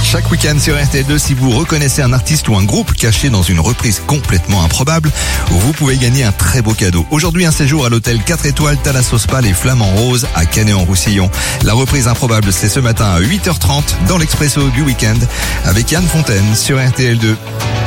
Chaque week-end sur RTL2, si vous reconnaissez un artiste ou un groupe caché dans une reprise complètement improbable, vous pouvez gagner un très beau cadeau. Aujourd'hui, un séjour à l'hôtel 4 étoiles Thalasso Spa Les Flamants Roses à Canet-en-Roussillon. La reprise improbable, c'est ce matin à 8h30 dans l'Expresso du week-end avec Yann Fontaine sur RTL2.